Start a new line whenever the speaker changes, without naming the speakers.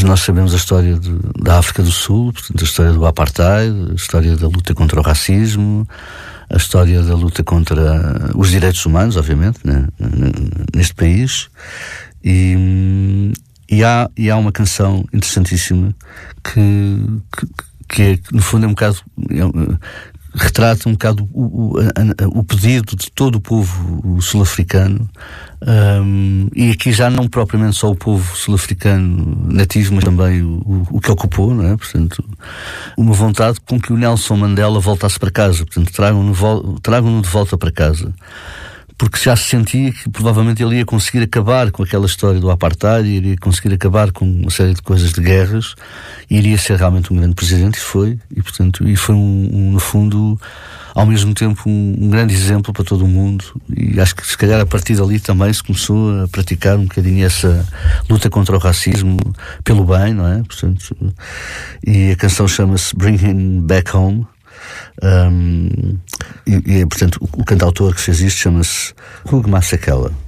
nós sabemos a história da África do Sul, portanto, a história do apartheid, a história da luta contra o racismo, a história da luta contra os direitos humanos, obviamente, né, neste país. E há uma canção interessantíssima que é, no fundo, é um bocado... retrata um bocado o pedido de todo o povo sul-africano, e aqui já não propriamente só o povo sul-africano nativo, mas também o que ocupou, não é? Portanto, uma vontade com que o Nelson Mandela voltasse para casa, portanto, tragam-no de volta para casa, porque já se sentia que provavelmente ele ia conseguir acabar com aquela história do apartheid, iria conseguir acabar com uma série de coisas, de guerras, e iria ser realmente um grande presidente, e foi no fundo, ao mesmo tempo, um grande exemplo para todo o mundo, e acho que se calhar a partir dali também se começou a praticar um bocadinho essa luta contra o racismo pelo bem, não é? Portanto, e a canção chama-se Bring Him Back Home. Portanto, o cantautor que fez isto chama-se Hugh Masekela.